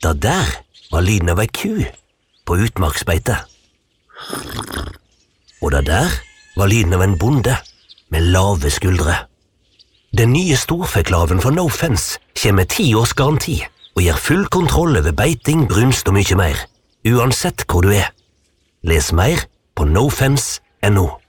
Da der var lyden av ei ku på utmarksbeite. Og da der var lyden av en bonde med lave skuldre. Den nye storfeklaven for No Fence kommer med 10 års garanti og gir full kontroll over beiting, brunst og mye mer, uansett hvor du er. Les mer på nofence.no.